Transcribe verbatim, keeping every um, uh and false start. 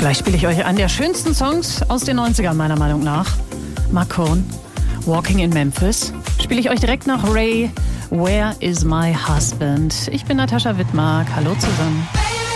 Gleich spiele ich euch einen der schönsten Songs aus den neunzigern meiner Meinung nach. Marcone, Walking in Memphis. Spiele ich euch direkt nach Ray, Where is my husband? Ich bin Natascha Wittmark. Hallo zusammen.